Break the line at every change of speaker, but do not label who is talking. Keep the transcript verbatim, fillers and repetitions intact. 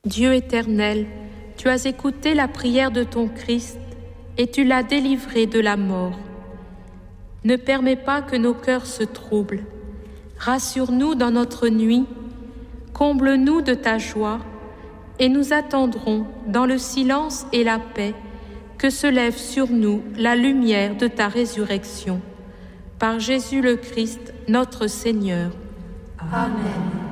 Dieu éternel, tu as écouté la prière de ton Christ et tu l'as délivré de la mort. Ne permets pas que nos cœurs se troublent. Rassure-nous dans notre nuit, comble-nous de ta joie, et nous attendrons dans le silence et la paix que se lève sur nous la lumière de ta résurrection. Par Jésus le Christ, notre Seigneur.
Amen.